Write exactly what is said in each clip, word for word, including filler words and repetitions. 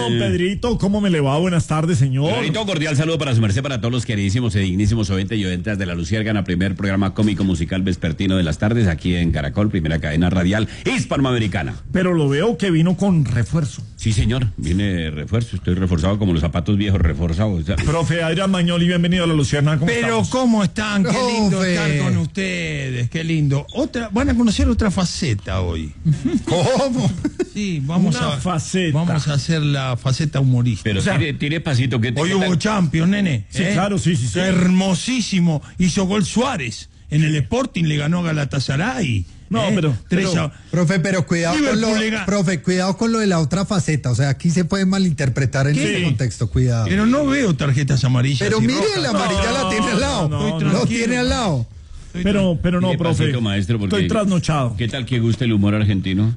don Pedrito, ¿cómo me le va? Buenas tardes, señor. Pedrito, cordial saludo para su merced, para todos los queridísimos y dignísimos oyentes y oyentas de La Luciérgana, primer programa cómico musical vespertino de las tardes, aquí en Caracol, primera cadena radial hispanoamericana. Pero lo veo que vino con refuerzo. Sí, señor, viene refuerzo, estoy reforzado como los zapatos viejos reforzados. O sea. Profe Adrián Magnoli, bienvenido a La Luciérgana. ¿Cómo Pero estamos? ¿cómo están? Qué lindo Profe. estar con ustedes, qué lindo. Otra, van a conocer otra faceta hoy. ¿Cómo? Sí, vamos Una a faceta. vamos a hacer la faceta humorística. Pero o sea, tire, tire pasito. ¿Qué, Hoy qué hubo tal? Champions, nene. Sí, ¿eh? claro, sí, sí, sí. Hermosísimo. Hizo gol Suárez. En el Sporting le ganó a Galatasaray. No, ¿eh? pero- Tres pero- a- Profe, pero cuidado con Liverpool lo, le gana. profe, cuidado con lo de la otra faceta. O sea, aquí se puede malinterpretar en ¿Qué? ese contexto, cuidado. Pero no veo tarjetas amarillas. Pero y mire, rojas. la amarilla No, la tiene al lado. no, no, Lo tranquilo. tiene al lado. Estoy Pero, pero no, Tire profe. pasito, maestro, porque- Estoy trasnochado. ¿Qué tal que gusta el humor argentino?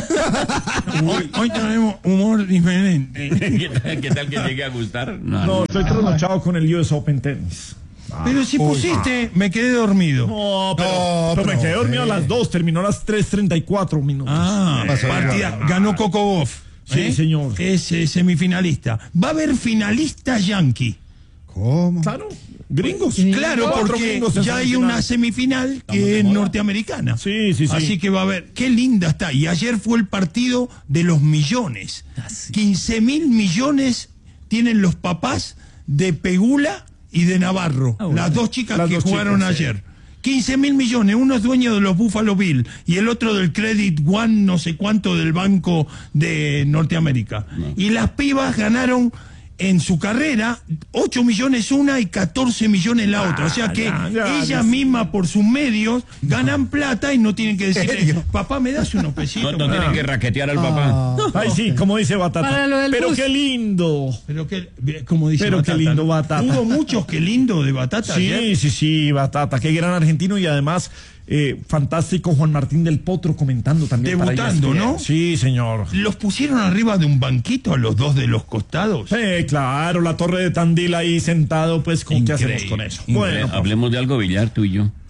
Hoy, hoy tenemos humor diferente. ¿Qué, tal, qué tal que llegue a gustar? No, No, estoy trasnochado con el U S Open Tennis. Pero si pusiste, me quedé dormido. No, pero, No, pero me profe. quedé dormido a las dos, terminó a las tres treinta y cuatro minutos. Ah, pasó? partida, ganó Coco Goff. Sí, señor. Es eh, semifinalista. Va a haber finalista yankee. ¿Cómo? Claro, gringos. Claro, Cuatro porque gringos en ya hay semifinal. una semifinal que es norteamericana. Sí, sí, sí. Así que va a haber. Qué linda está. Y ayer fue el partido de los millones. quince mil millones tienen los papás de Pegula y de Navarro. Las dos chicas Las que dos jugaron chicas, sí. ayer. quince mil millones, uno es dueño de los Buffalo Bills y el otro del Credit One, no sé cuánto, del Banco de Norteamérica. Y las pibas ganaron en su carrera ocho millones una y catorce millones la otra. O sea que ya, ya, ellas ya. mismas por sus medios ganan plata y no tienen que decirle, serio? papá, ¿me das unos no, pesitos? no tienen que raquetear al papá. Ay, sí, como dice Batata. Para lo del Pero bus. qué lindo. Pero qué, como dice Pero qué Batata, lindo ¿no? Batata. Hubo muchos qué lindo de Batata Sí, ayer. sí, sí, Batata. Qué gran argentino y además eh, fantástico Juan Martín del Potro comentando también. para Debutando, E S P N. ¿no? Sí, señor. Los pusieron arriba de un banquito a los dos de los costados. Sí, claro, la torre de Tandil ahí sentado, pues, ¿con qué Increíble, hacemos con eso? increíble. Bueno, Hablemos de algo billar tú y yo.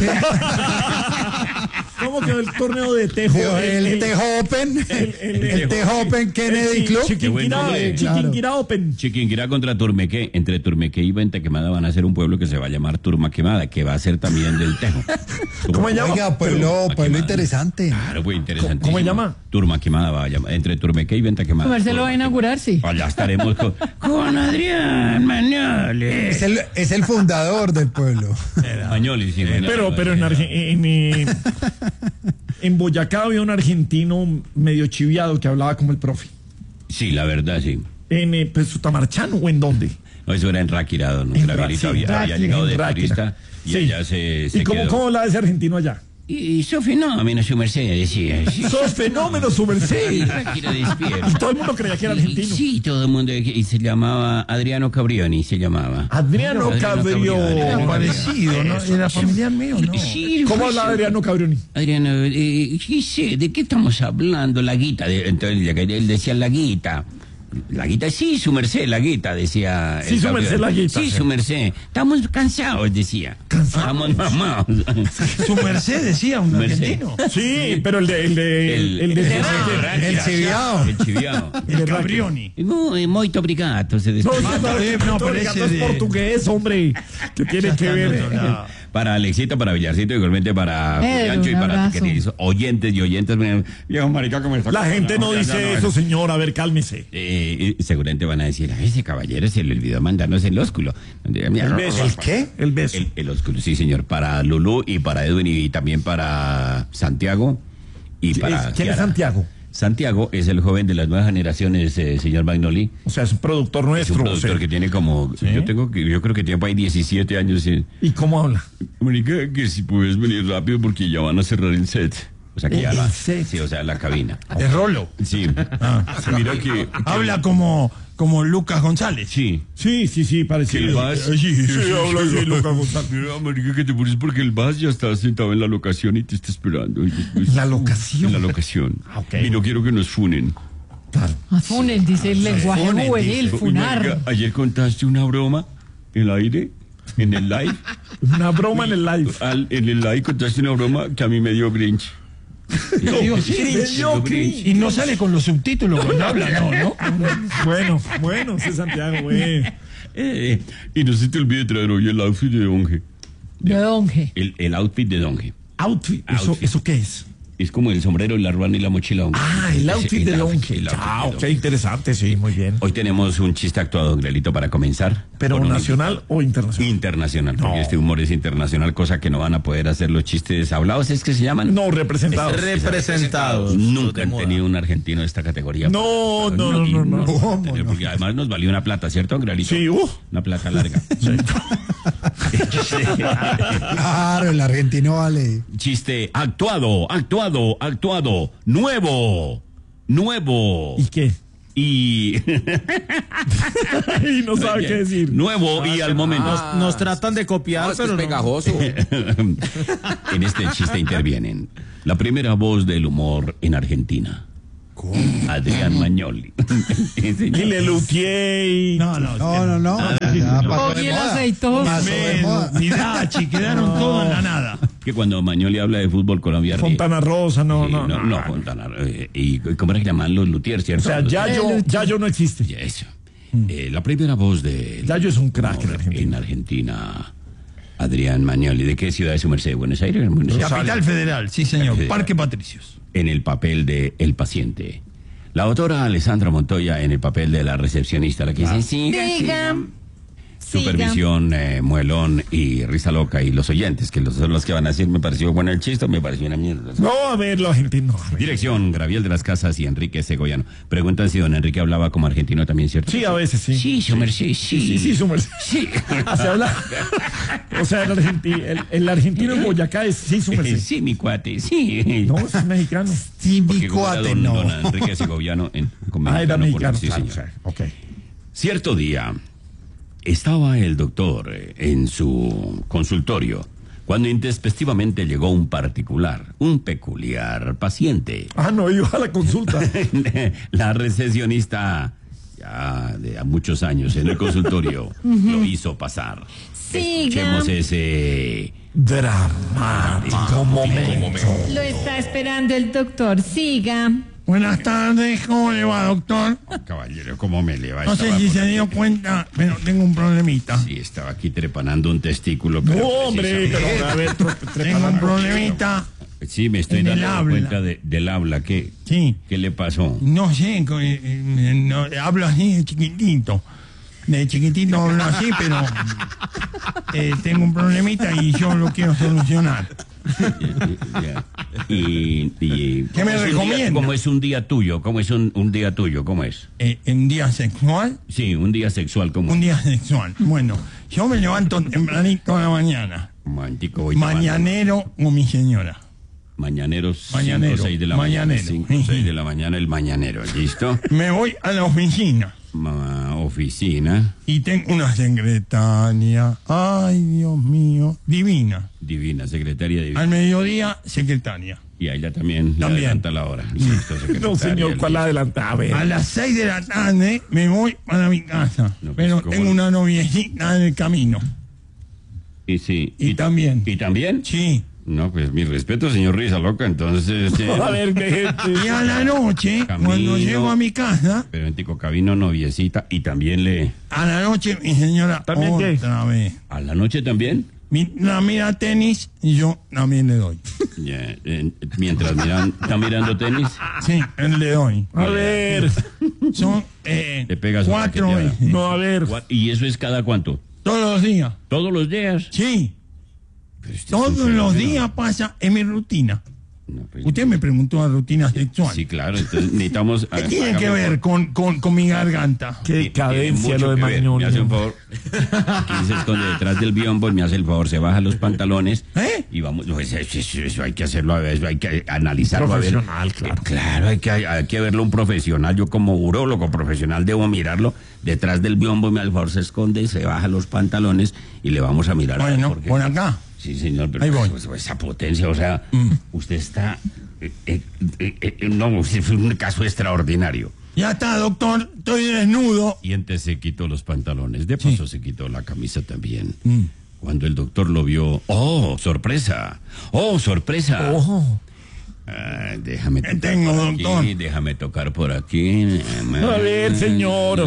¿cómo quedó el torneo de Tejo? El, Tejo Open, el, el- Tejo Open Kennedy Club. Qué buen Chiquinquirá, nombre. Chiquinquirá Open. Chiquinquirá contra Turmequé. Entre Turmequé y Venta Quemada van a ser un pueblo que se va a llamar Turma Quemada, que va a ser también del Tejo. ¿Cómo se llama? Oiga, pueblo, Turma pueblo Quemada. interesante. Claro, pues interesante. ¿Cómo se llama? Turma Quemada va a llamar. Entre Turmequé y Venta Quemada. A ver, se lo Turma va a inaugurar, sí. Quemada. Allá estaremos con, con Adrián Magnoli. Es el, es el fundador del pueblo. Magnoli, sí. Magnoli. Pero, pero en, Arge- en, eh, en Boyacá había un argentino medio chiviado que hablaba como el profe. Sí, la verdad, sí. ¿En eh, pues, Sutamarchano o en dónde? No, eso era en Ráquira, ¿no? En Gravilito Ra- había, sí, había Ráquira, llegado de en Ráquira. turista y Sí. allá se, se ¿Y cómo, quedó. cómo hablaba ese argentino allá? Y su fenómeno, su merced, decía. Sí, ¡Sos fenómeno, su merced! Ráquira despierta. Y todo el mundo creía que era argentino. Sí, todo el mundo. Y se llamaba Adriano Cabrioni, se llamaba. Adriano Adriano Cabrioni. Cabrioni. Era parecido, ¿no? Era familiar mío, ¿no? Sí, ¿Cómo fue hablaba eso. Adriano Cabrioni? Adriano, eh, ¿qué sé? ¿De qué estamos hablando? La guita. De- entonces él decía la guita. La guita, sí, su merced, la guita, decía. Sí, el su Cabrioni. merced, la guita. Sí, su merced. Estamos cansados, decía. ¿Cansados? Estamos mamados. Su merced decía un Merced. argentino. Sí, pero el de... El de... El, el de... Ráquira. El chiviao. El chiviao. El Cabrioni. Muy, muito obrigado, se No, despidió. no, no, eh, no, no, pero no, ese es de- portugués, hombre. ¿Qué tiene que está en ver? otro lado. Para Alexito, para Villarcito, igualmente para Pedro, Juliancho y un para abrazo. queridos oyentes y oyentes. Viejo marica, ¿cómo está? La gente no ya, dice ya, eso, señor. A ver, cálmese. Eh, eh, seguramente van a decir, a ese caballero se le olvidó mandarnos el ósculo. ¿El beso? ¿El qué? El beso. El, el ósculo, sí, señor. Para Lulú y para Edwin y también para Santiago y para ¿Quién es Kiara. Santiago? Santiago es el joven de las nuevas generaciones, eh, señor Magnoli. O sea, es un productor Es nuestro. un o productor sea. que tiene como, yo tengo que, yo creo que tiene por ahí diecisiete años. eh. ¿Y cómo habla? Marica, que si puedes venir rápido porque ya van a cerrar el set. O sea, que ya ¿El la, set? sí, o sea, la cabina. De Rolo. Sí. Mira que, Habla como, como Lucas González. sí. Sí, sí, sí, Que parecido. el Vaz, Sí, habla así, Lucas González. Mira, marica, que te pones porque el Vaz ya está sentado en la locación y te está esperando. Y después- ¿La locación? En la locación. Ah, ok. Y no quiero que nos funen. Claro. Ah, Funen, dice el lenguaje funen, juvenil, dice. Uy, funar. marica, ayer contaste una broma en el aire, en el live. Una broma en el live. Al- en el live contaste una broma que a mí me dio Grinch. Yo digo, sí, Le dio cringe. y no sale con los subtítulos cuando habla, no, ¿no? Bueno, bueno, sí, Santiago, güey. Eh, y no se te olvide traer hoy el outfit de Donge. De Donge. El, el outfit de Donge. Outfit. ¿Eso, Outfit. ¿Eso qué es? Es como el sombrero, la ruana y la mochila. Donge. Ah, el outfit de Donge. el outfit Ah, de ok, Donge. interesante, sí, muy bien. Hoy tenemos un chiste actuado, Grelito, para comenzar. ¿Pero Con un nacional invitado. o internacional? Internacional, porque No. este humor es internacional, cosa que no van a poder hacer los chistes hablados, ¿es que se llaman? No, representados. Representados. Nunca han tenido un argentino de esta categoría. No, no, no, y no, no. van a ¿Cómo tener, no? porque además nos valió una plata, ¿cierto, Grelito? Sí, uh. Una plata larga. Claro, el argentino vale. Chiste actuado, actuado, actuado, nuevo, nuevo. ¿Y qué? Y Y no sabe qué decir. nuevo y al momento. Nos, nos tratan de copiar, No, es que pero es no. pegajoso. En este chiste intervienen la primera voz del humor en Argentina. Adrián Magnoli. Y le luteé y... No, no. No, no, no. Ya pasó Oye, de el moda. aceitoso. Pasó de moda. Ni Dachi, quedaron todos en la nada. Que cuando Magnoli habla de fútbol colombiano. Fontana Rosa, no, Sí, no, no, no, Fontana. eh, y cómo era que llaman los luthiers, O ¿cierto? sea, Yayo, Yayo no existe. Ya, eso. Eh, la primera voz de Yayo es un crack en en Argentina. Argentina. Adrián Magnoli. ¿De qué ciudad es su merced? ¿Buenos Aires? Buenos Aires. Capital Federal, sí señor. Federal. Parque Patricios. En el papel de El Paciente. La autora Alessandra Montoya en el papel de la recepcionista, la que dice, siga, siga. Supervisión, eh, muelón y risa loca. Y los oyentes, que los, son los que van a decir, me pareció bueno el chiste, me pareció una mierda. No, a ver, los argentinos. a ver. Dirección, Graviel de las Casas y Enrique Segoyano. Preguntan si don Enrique hablaba como argentino también, ¿cierto? Sí, a veces sí. Sí, su merced, sí. Sí, sí, su merced. Sí. Se habla. O sea, el, argenti- el, el argentino en Boyacá es sí, su merced. Sí, mi cuate, sí. No, es mexicano. Sí, mi Porque como era cuate, don, no. don Enrique Segoviano en, con Ah, era mexicano, mexicano. por- sí, claro, señor. o sea, ok. Cierto día, estaba el doctor eh, en su consultorio cuando intempestivamente llegó un particular, un peculiar paciente. Ah, no, iba a la consulta. La recesionista, ya de a muchos años en el consultorio, lo hizo pasar. Escuchemos ese... Dramático momento. Lo está esperando el doctor. Siga. Buenas tardes, ¿cómo le va, doctor? Caballero, ¿cómo me le va? No sé Estaba si por- se dio cuenta, pero tengo un problemita. Sí, estaba aquí trepanando un testículo. No, pero hombre, precisamente- pero a ver, tre- tre- Tengo un trepa- problemita. Sí, me estoy en el dando habla. cuenta de- del habla. ¿Qué, Sí. ¿Qué le pasó? No sé, co- eh, eh, no, hablo así de chiquitito. De chiquitito hablo así, pero eh, tengo un problemita y yo lo quiero solucionar. Ya. Y, y- ¿Qué me ¿cómo es un día- recomienda? ¿Cómo es un día tuyo? ¿Cómo es un, un día tuyo? ¿Cómo es? Eh, ¿En día sexual? Sí, un día sexual. ¿Cómo Un es? día sexual. Bueno, yo me levanto tempranito a la mañana. Un momentico, voy tomando. Mañanero con mi señora. Mañaneros, Mañanero, cinco, seis de la mañanero. mañana. cinco, seis de la mañana, el mañanero. ¿Listo? Me voy a la oficina Ma- oficina. y tengo una secretaria. Ay, Dios mío, divina. Divina, secretaria divina. Al mediodía, secretaria. Y a ella también, le También. adelanta la hora. Listo, secretaria, No, señor, ¿cuál listo. adelanta? A ver. A las seis de la tarde me voy para mi casa. No, pues, pero ¿cómo tengo no? una noviecita en el camino. Y sí. Y también. ¿Y también? Sí. No, pues mi respeto, señor Risa Loca, entonces... eh, A ver, de Y a la noche, Camino. cuando llego a mi casa, Pero en Tico Cabino, noviecita, y también le... a la noche mi señora ¿También qué? otra vez. ¿A la noche también? Mi- la mira tenis y yo también le doy. Ya, eh, mientras miran, está mirando tenis, Sí, le doy. A ver. Son eh, le pega su cuatro paqueteada. veces. No, a ver. Gua- ¿Y eso es cada cuánto? Todos los días. ¿Todos los días? Sí. Pero este es Todos un los fenómeno. días pasa en mi rutina. No, pues, Usted me preguntó la rutina sexual. Sí, claro, entonces necesitamos... ¿Qué tiene que ver con, con, con mi garganta? Qué Tiene decadencia mucho lo de que ver. Magnoli. Me hace un favor. Aquí se esconde detrás del biombo y me hace el favor, se baja los pantalones. ¿Eh? Y vamos, no, eso, eso- eso hay que hacerlo, a ver, eso hay que analizarlo. a ver. Profesional, claro. Eh, Claro, hay que, hay que verlo un profesional. Yo como urólogo profesional debo mirarlo. Detrás del biombo y me hace el favor, se esconde, se baja los pantalones y le vamos a mirar. a ver Bueno, por qué. por acá. Sí, señor, pero Ahí voy. pues, pues, esa potencia, o sea, usted está... eh, eh, eh, eh, no, es un caso extraordinario. Ya está, doctor. Estoy desnudo. Y antes se quitó los pantalones, de paso se quitó la camisa también. Mm. Cuando el doctor lo vio, ¡oh, sorpresa! ¡Oh, sorpresa! Ojo. Ah, déjame tocar tengo, por aquí, doctor? déjame tocar por aquí. A ver, señor.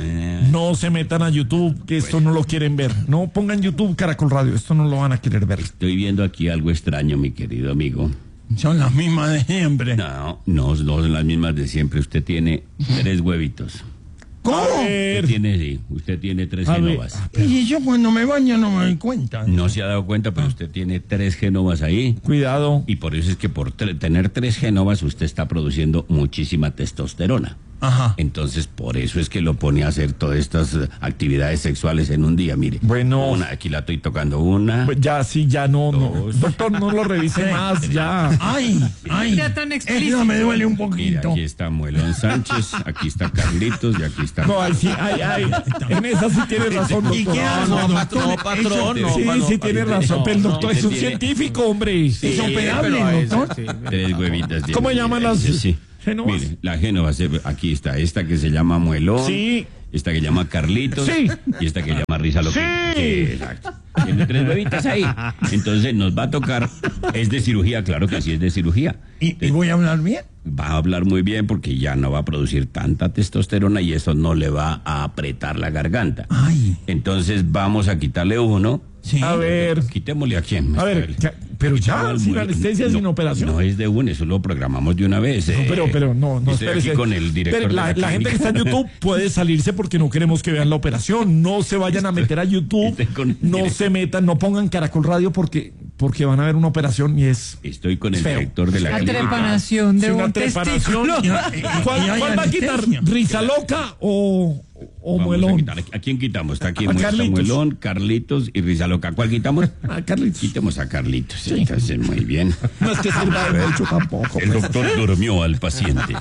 No se metan a YouTube, que esto no lo quieren ver. No pongan YouTube Caracol Radio, esto no lo van a querer ver. Estoy viendo aquí algo extraño, mi querido amigo. Son las mismas de siempre. No, no, no son las mismas de siempre. Usted tiene tres huevitos. ¿Cómo? A ver. Usted tiene, sí, usted tiene tres A ver. genovas. Y yo cuando me baño no me doy cuenta. No se ha dado cuenta, pero usted tiene tres genovas ahí. Cuidado. Y por eso es que por tre- tener tres genovas usted está produciendo muchísima testosterona. Ajá. Entonces, por eso es que lo pone a hacer todas estas eh, actividades sexuales en un día, mire. Bueno. Una, aquí la estoy tocando una. Pues ya, sí, ya no, no. Dos. Doctor, no lo revise más, ya. Ay, ay. Sea tan explícito. Eso me duele un Mira, poquito. aquí está Muelón Sánchez, aquí está Carlitos y aquí está... No, ahí sí, ay, ay. En esa sí tiene razón, ¿Y doctor. qué hago, No, doctor? patrón, patrón, no, Sí, no, sí tiene no, razón, no, pero el no, doctor es usted un tiene- científico, hombre. ¿Es operable, pero a ese, doctor? sí. Tres huevitas. tiene, ¿Cómo mira, llaman las sí, sí. genovas? Mire, la génova, se- aquí está, esta que se llama Muelón. Sí. Esta que llama Carlitos. Sí. Y esta que llama Risa Loca. Sí. Exacto. Tiene tres huevitas ahí. Entonces nos va a tocar. Es de cirugía, claro que sí es de cirugía. ¿Y, y voy a hablar bien? Va a hablar muy bien porque ya no va a producir tanta testosterona y eso no le va a apretar la garganta. Ay. Entonces vamos a quitarle uno. Sí. A ver, Quitémosle a quién. a ver, ya- pero ya, sin anestesia, No, sin operación. No es de uno, eso lo programamos de una vez. No, eh. pero, pero, no, no, Estoy espérese. aquí con el director Pero de la, la, la gente que está en clínica. YouTube puede salirse porque no queremos que vean la operación. No se vayan a meter a YouTube. estoy con el No director. se metan, no pongan Caracol Radio porque, porque van a ver una operación y es Estoy con el Feo. director de la La clínica. trepanación de sí, una un trepanación. testículo. ¿Cuál, Y hay cuál va a quitar? anestesia. ¿Risa loca o, o Vamos a muelón? quitar. ¿A quién quitamos? Está aquí A está Carlitos. Muelón, Carlitos y Risa Loca. ¿Cuál quitamos? A Carlitos. Quitemos a Carlitos. Entonces, muy bien. No es que sirva de mucho tampoco. El doctor durmió al paciente.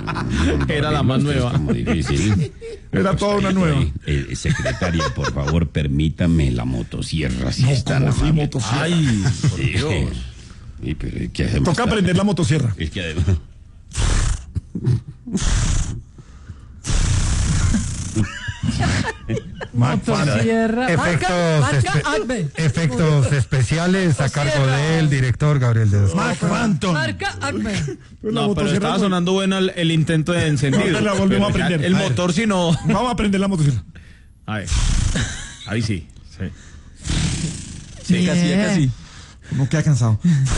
Era la más nueva. Es como difícil. Era toda una Ahí, nueva. ahí. Eh, secretaria, por favor, permítame la motosierra. Si No, es tan ¿cómo así, amable. motosierra? Ay, por Sí. Dios. Sí, pero ¿qué hacemos? Toca prender la motosierra. Es que además... Motosierra. Efectos, Marca, marca, espe- Adve. efectos especiales a cargo del director Gabriel de Dos. Mac Phantom. Marca Adve. La No, pero motosierra estaba no- sonando bueno el, el intento de encendido. No, la volvemos a Pero ya prender. El A ver. motor, si no. Vamos a prender la motosierra. A ver. Ahí sí. Sí. Sí, casi, ya casi. No queda cansado.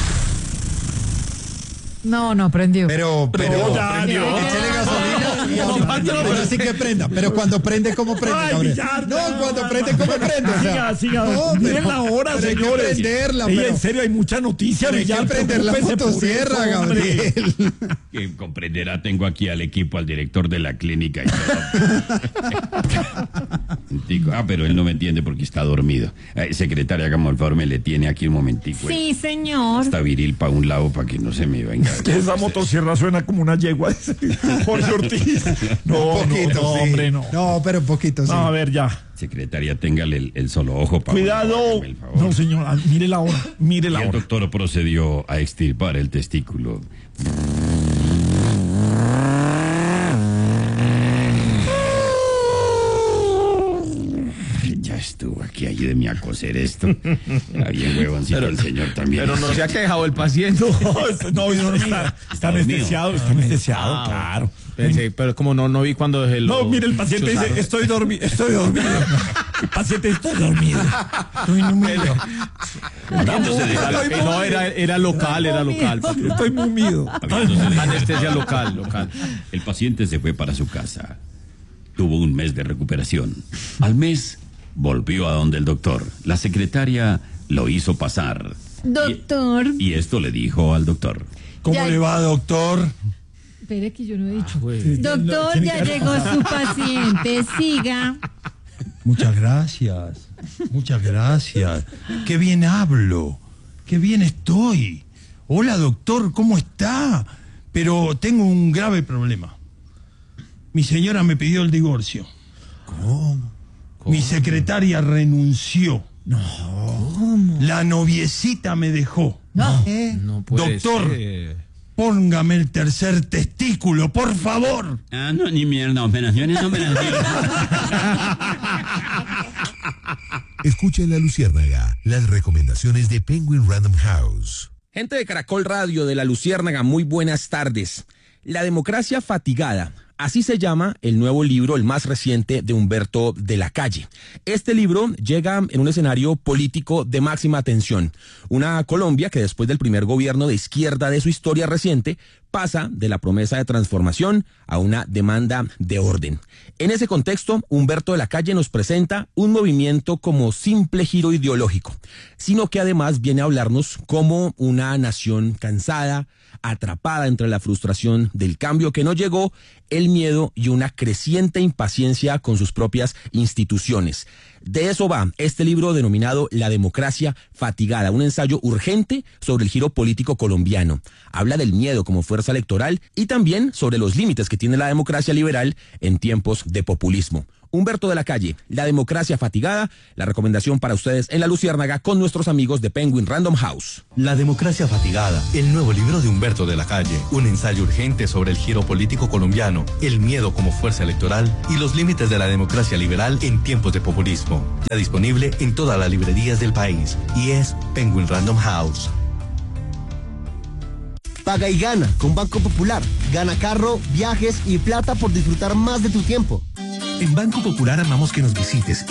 No, no, prendió. Pero, pero, No, ya, prendió. échele gasolina y No, así- Pancho, no, pero pero- sí que prenda. Pero cuando prende, ¿cómo prende, Ay, Gabriel? Villar, No, no, cuando no, prende, no, ¿cómo no, prende? O sea, Siga, siga. no, Miren pero- la hora, pero hay que señores. prenderla, Ey, pero- en serio, hay mucha noticia, Pero hay Villar. que prender la preocúpese por motosierra, eso, hombre. Gabriel. Que comprenderá, tengo aquí al equipo, al director de la clínica y todo. Tico. Ah, pero él no me entiende porque está dormido. Eh, secretaria, hagamos el favor, me le tiene aquí un momentico. eh. Sí, señor. Está viril para un lado para que no se me venga. Que esa motosierra suena como una yegua. dice Jorge Ortiz. No, Un poquito, no, no, sí. hombre, no. No, pero un poquito, sí. No, a ver, ya. Secretaria, téngale el, el solo ojo para. Cuidado. No, señora, mire la hora. Mire Y la el hora. doctor procedió a extirpar el testículo. Ya estuvo aquí, ayúdeme a coser esto. Está bien, huevoncito, el señor también. Pero no se ha quejado el paciente. No, este- no, no, está, está anestesiado, está anestesiado, Ah, claro. Pensé, pero como no, no vi cuando dejé No, lo mire, el paciente dice, chuzaron. estoy dormido, estoy dormido. El paciente, estoy dormido. Estoy número. Habiéndose de- Eh, No, era, era local, era local. Estoy mumido. habiéndose de- Anestesia local, local. El paciente se fue para su casa. Tuvo un mes de recuperación. Al mes volvió a donde el doctor. La secretaria lo hizo pasar. Doctor. Y, y esto le dijo al doctor. ¿Cómo Ya- le va, doctor? Espere que yo no he dicho. güey. Doctor, Tiene ya que- llegó su paciente. Siga. Muchas gracias. Muchas gracias. Qué bien hablo. Qué bien estoy. Hola, doctor, ¿cómo está? Pero tengo un grave problema. Mi señora me pidió el divorcio. ¿Cómo? Mi secretaria renunció. No. ¿Cómo? La noviecita me dejó. No. No puede Doctor. ser. Póngame el tercer testículo, por favor. Ah, no, ni mierda, operaciones, operaciones. Escucha en La Luciérnaga las recomendaciones de Penguin Random House. Gente de Caracol Radio, de La Luciérnaga, muy buenas tardes. La democracia fatigada. Así se llama el nuevo libro, el más reciente, de Humberto de la Calle. Este libro llega en un escenario político de máxima tensión. Una Colombia que después del primer gobierno de izquierda de su historia reciente pasa de la promesa de transformación a una demanda de orden. En ese contexto, Humberto de la Calle nos presenta un movimiento como simple giro ideológico, sino que además viene a hablarnos como una nación cansada, atrapada entre la frustración del cambio que no llegó, el miedo y una creciente impaciencia con sus propias instituciones. De eso va este libro denominado La democracia fatigada, un ensayo urgente sobre el giro político colombiano. Habla del miedo como fuerza electoral y también sobre los límites que tiene la democracia liberal en tiempos de populismo. Humberto de la Calle, La democracia fatigada, la recomendación para ustedes en La Luciérnaga con nuestros amigos de Penguin Random House. La democracia fatigada, el nuevo libro de Humberto de la Calle, un ensayo urgente sobre el giro político colombiano, el miedo como fuerza electoral y los límites de la democracia liberal en tiempos de populismo. Ya disponible en todas las librerías del país y es Penguin Random House. Paga y gana con Banco Popular. Gana carro, viajes y plata por disfrutar más de tu tiempo. En Banco Popular amamos que nos visites